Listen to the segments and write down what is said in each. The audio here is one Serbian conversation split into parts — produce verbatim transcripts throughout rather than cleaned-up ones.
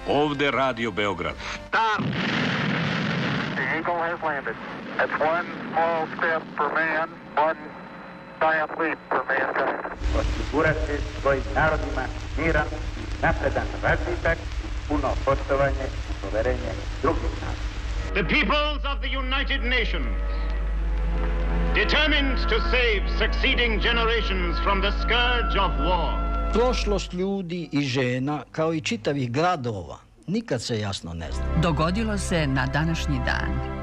Ovde Radio Beograd. Stop! The Eagle has landed. It's one small step for man, one giant leap for mankind. Osigurati svojim narodima miran, napredan razvitak, puno poštovanje i poverenje drugih naroda. The peoples of the United Nations, determined to save succeeding generations from the scourge of war. Prošlost ljudi i žena, kao i čitavih gradova, nikad se jasno ne zna. Dogodilo se na današnji dan.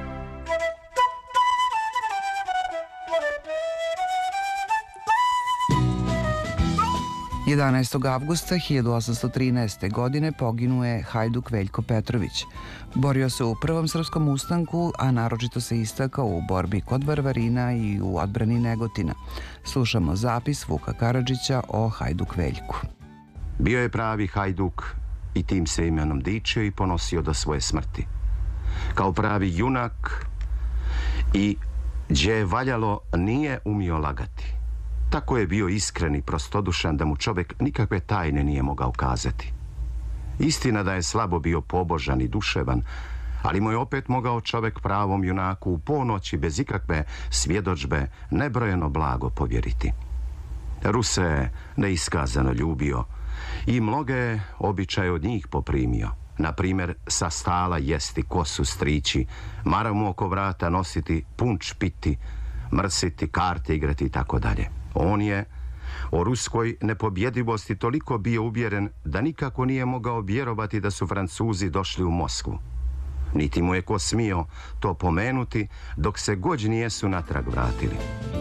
jedanaestog avgusta hiljadu osamsto trinaeste. godine poginuo je hajduk Veljko Petrović. Borio se u prvom srpskom ustanku, a naročito se istakao u borbi kod Varvarina i u odbrani Negotina. Slušamo zapis Vuka Karadžića o hajduk Veljku. Bio je pravi hajduk i tim se imenom dičio i ponosio do svoje smrti. Kao pravi junak i gdje je valjalo nije umio lagati. Tako je bio iskren i prostodušan da mu čovjek nikakve tajne nije mogao kazati. Istina da je slabo bio pobožan i duševan, ali mu je opet mogao čovjek pravom junaku u ponoći bez ikakve svjedodžbe nebrojeno blago povjeriti. Ruse je neiskazano ljubio i mnoge običaje od njih poprimio. Na primjer, sa stala jesti kosu strići, maramu oko vrata nositi, punč piti, mrsiti, karte igrati i tako dalje. On je o ruskoj nepobjedivosti toliko bio uvjeren da nikako nije mogao vjerovati da su Francuzi došli u Moskvu. Niti mu je ko smio to pomenuti dok se gođ nijesu natrag vratili.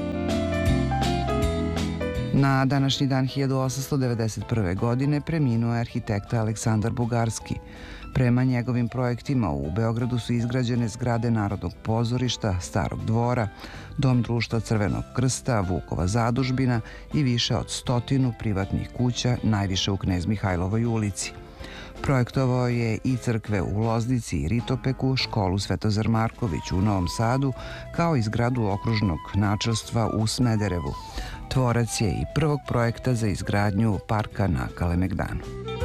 Na današnji dan hiljadu osamsto devedeset prve. godine preminuo je arhitekta Aleksandar Bugarski. Prema njegovim projektima u Beogradu su izgrađene zgrade Narodnog pozorišta, Starog dvora, Dom društva Crvenog krsta, Vukova zadužbina i više od stotinu privatnih kuća, najviše u Knez Mihajlovoj ulici. Projektovao je i crkve u Loznici i Ritopeku, školu Svetozar Marković u Novom Sadu, kao i zgradu okružnog načelstva u Smederevu. Tvorac je i prvog projekta za izgradnju parka na Kalemegdanu.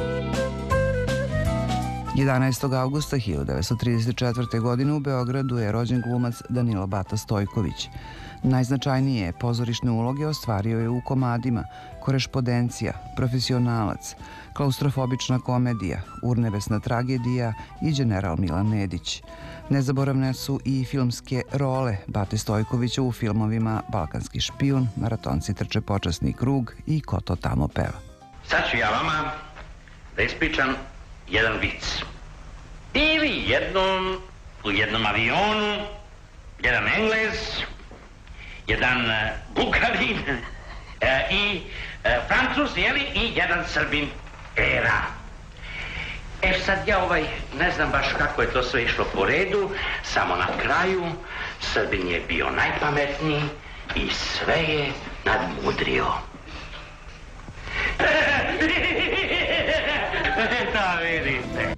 jedanaestog avgusta hiljadu devetsto trideset četvrte. godine u Beogradu je rođen glumac Danilo Bata Stojković. Najznačajnije pozorišne uloge ostvario je u komadima Korešpondencija, Profesionalac, Klaustrofobična komedija, Urnebesna tragedija i General Milan Nedić. Nezaboravne su i filmske role Bate Stojkovića u filmovima Balkanski špijun, Maratonci trče počasni krug i Ko to tamo peva. Sad ću ja vama da ispričam jedan vic. Bili jednom u jednom avionu jedan Englez, jedan Bugarin e, i e, Francuz, jeli, i jedan Srbin, era. E sad ja ovaj, ne znam baš kako je to sve išlo po redu, samo na kraju Srbin je bio najpametniji i sve je nadmudrio. Da vidite.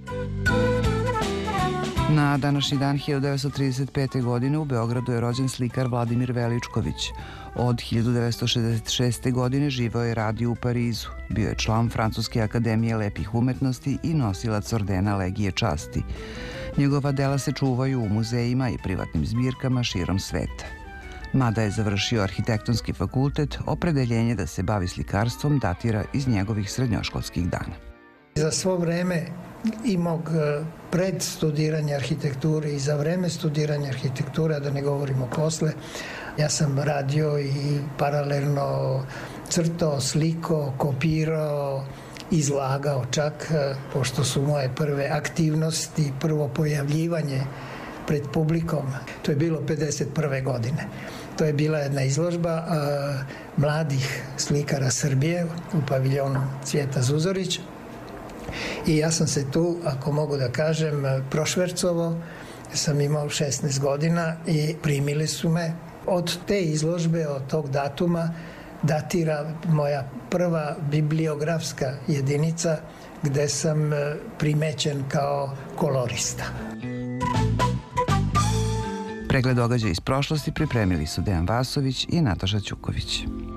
Na današnji dan hiljadu devetsto trideset pete. godine u Beogradu je rođen slikar Vladimir Veličković. Od hiljadu devetsto šezdeset šeste. godine živeo je radio u Parizu. Bio je član Francuske akademije lepih umetnosti i nosilac ordena Legije časti. Njegova dela se čuvaju u muzejima i privatnim zbirkama širom sveta. Mada je završio arhitektonski fakultet, opredeljenje da se bavi slikarstvom datira iz njegovih srednjoškolskih dana. Za svo vreme i mog predstudiranja arhitekture i za vreme studiranja arhitekture, da ne govorimo posle, ja sam radio i paralelno crtao, slikao, kopirao, izlagao čak, pošto su moje prve aktivnosti, prvo pojavljivanje pred publikom. To je bilo pedeset prve. godine. To je bila jedna izložba a, mladih slikara Srbije u paviljonu Cvijeta Zuzorić. I ja sam se tu, ako mogu da kažem, prošvercovao. Sam imao šesnaest godina i primili su me. Od te izložbe, od tog datuma, datira moja prva bibliografska jedinica gde sam primećen kao kolorista. Pregled događaja iz prošlosti pripremili su Dejan Vasović i Nataša Ćuković.